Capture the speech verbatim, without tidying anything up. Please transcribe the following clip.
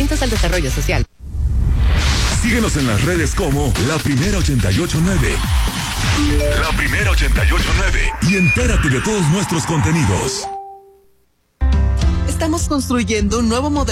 distintos al desarrollo social. Síguenos en las redes como La Primera ochenta y ocho nueve. La Primera ochenta y ocho nueve. Y entérate de todos nuestros contenidos. Estamos construyendo un nuevo modelo